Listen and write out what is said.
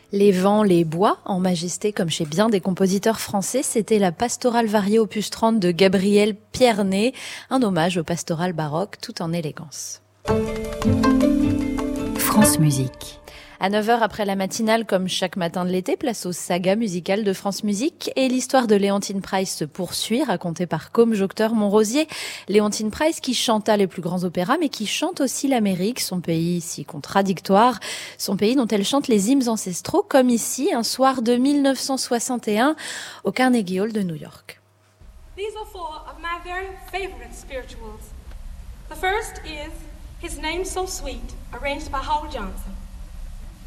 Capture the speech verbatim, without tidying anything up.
Les vents, les bois, en majesté comme chez bien des compositeurs français, c'était la pastorale variée opus trente de Gabriel Pierné, un hommage au pastoral baroque tout en élégance. France Musique. À neuf heures après la matinale, comme chaque matin de l'été, place aux sagas musicales de France Musique. Et l'histoire de Léontine Price se poursuit, racontée par Côme Jocteur Montrosier. Léontine Price qui chanta les plus grands opéras, mais qui chante aussi l'Amérique, son pays si contradictoire. Son pays dont elle chante les hymnes ancestraux, comme ici, un soir de mille neuf cent soixante et un, au Carnegie Hall de New York. These are four of my very favorite spirituals. The first is His Name So Sweet, arranged by Howell Johnson.